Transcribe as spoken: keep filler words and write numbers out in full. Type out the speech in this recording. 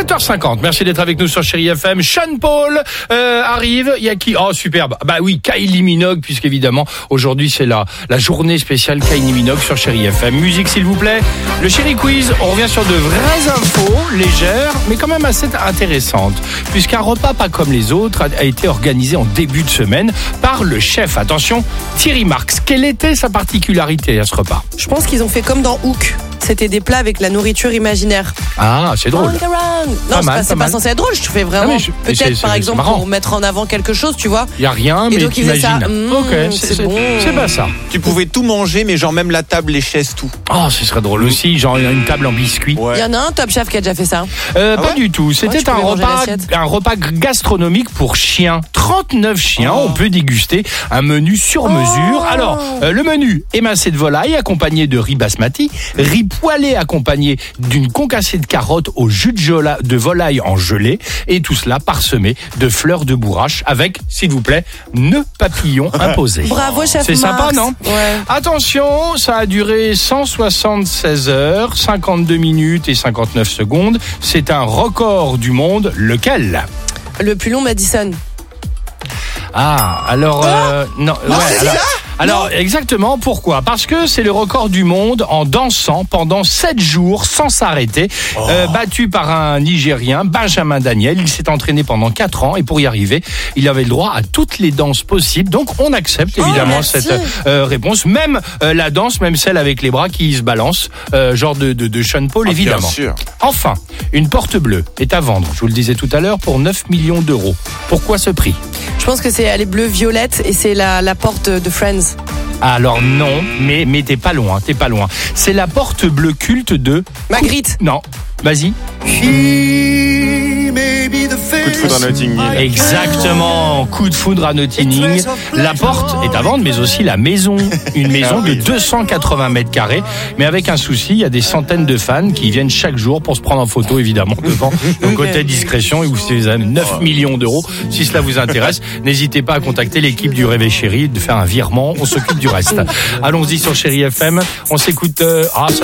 sept heures cinquante, merci d'être avec nous sur Chérie F M. Sean Paul euh, arrive, il y a qui? Oh superbe, bah oui, Kylie Minogue, puisqu'évidemment aujourd'hui c'est la, la journée spéciale Kylie Minogue sur Chérie F M. Musique s'il vous plaît, le Chérie Quiz, on revient sur de vraies infos, légères, mais quand même assez intéressantes, puisqu'un repas pas comme les autres a, a été organisé en début de semaine par le chef, attention, Thierry Marx. Quelle était sa particularité à ce repas? Je pense qu'ils ont fait comme dans Hook. C'était des plats avec la nourriture imaginaire. Ah, c'est drôle. Non, Pas c'est mal, pas, pas c'est pas mal. censé être drôle. Je fais vraiment, Ah, mais je- peut-être c'est- par c'est- exemple, c'est marrant. pour mettre en avant quelque chose, tu vois. Il n'y a rien, Et mais donc, il faisait ça. t'imagines. Mmh, ok, c'est, c'est c'est, bon. c'est pas ça. Tu pouvais tout manger, mais genre même la table, les chaises, tout. Oh, ce serait drôle aussi, genre une table en biscuit. Ouais. Il y en a un Top Chef qui a déjà fait ça. Euh, Ah pas ouais du tout. C'était Ouais, tu un pouvais manger repas, l'assiette. un repas gastronomique pour chiens. trente-neuf chiens. Oh. On peut déguster un menu sur mesure. Oh. Alors, euh, le menu émincé de volaille accompagné de riz basmati, riz poêlé accompagné d'une concassée de carottes au jus de, jola- de volaille en gelée, et tout cela parsemé de fleurs de bourrache avec, s'il vous plaît, nœud papillon imposé. Bravo, chef C'est sympa, Marx. non? Ouais. Attention, ça a duré cent soixante-seize heures, cinquante-deux minutes et cinquante-neuf secondes. C'est un record du monde. Lequel? Le plus long Madison. Ah, alors... euh, non, ouais, alors, alors, exactement, pourquoi? Parce que c'est le record du monde en dansant pendant sept jours sans s'arrêter, euh, battu par un Nigérien, Benjamin Daniel. Il s'est entraîné pendant quatre ans et pour y arriver, il avait le droit à toutes les danses possibles. Donc, on accepte évidemment merci. cette euh, réponse. Même euh, la danse, même celle avec les bras qui se balancent, euh, genre de, de, de Sean Paul, Ah, évidemment. bien sûr. Enfin, une porte bleue est à vendre, je vous le disais tout à l'heure, pour neuf millions d'euros. Pourquoi ce prix? Je pense que c'est elle est bleue violette et c'est la, la porte de Friends. Alors non, mais, mais t'es pas loin, t'es pas loin. C'est la porte bleue culte de... Magritte. Non, vas-y. Coup de foudre à Notting Hill. Exactement, coup de foudre à Notting Hill. La porte est à vendre, mais aussi la maison. Une maison de deux cent quatre-vingts mètres carrés. Mais avec un souci, il y a des centaines de fans qui viennent chaque jour pour se prendre en photo, évidemment, devant. Donc, côté discrétion, et vous avez neuf millions d'euros. Si cela vous intéresse, n'hésitez pas à contacter l'équipe du Réveil Chéri, de faire un virement. On s'occupe du reste. Allons-y sur Chérie F M. On s'écoute... euh, ah, ça